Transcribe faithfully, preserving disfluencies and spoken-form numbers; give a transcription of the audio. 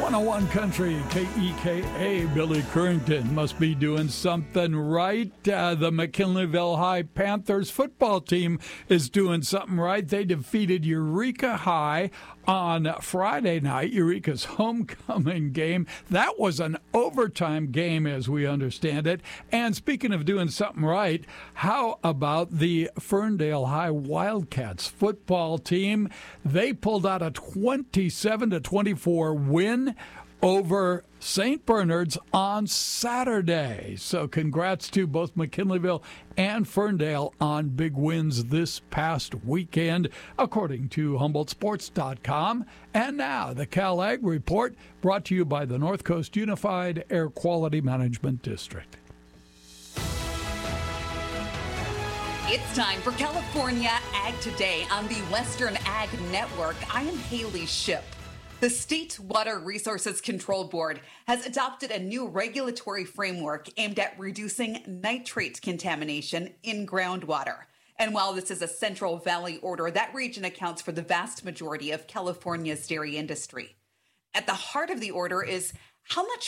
one oh one Country, K E K A, Billy Currington must be doing something right. Uh, the McKinleyville High Panthers football team is doing something right. They defeated Eureka High on Friday night, Eureka's homecoming game. That was an overtime game as we understand it. And speaking of doing something right, how about the Ferndale High Wildcats football team? They pulled out a twenty-seven to twenty-four win over Saint Bernard's on Saturday. So congrats to both McKinleyville and Ferndale on big wins this past weekend, according to Humboldt Sports dot com. And now the Cal Ag Report, brought to you by the North Coast Unified Air Quality Management District. It's time for California Ag Today on the Western Ag Network. I am Haley Ship. The State Water Resources Control Board has adopted a new regulatory framework aimed at reducing nitrate contamination in groundwater. And while this is a Central Valley order, that region accounts for the vast majority of California's dairy industry. At the heart of the order is how much